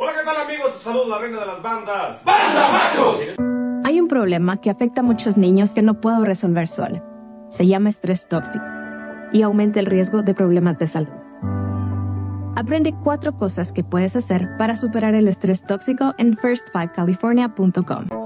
Hola, ¿qué tal, amigos? Te saludo, la reina de las bandas. ¡Banda Machos! Hay un problema que afecta a muchos niños que no puedo resolver sola. Se llama estrés tóxico y aumenta el riesgo de problemas de salud. Aprende 4 cosas que puedes hacer para superar el estrés tóxico en first5california.com.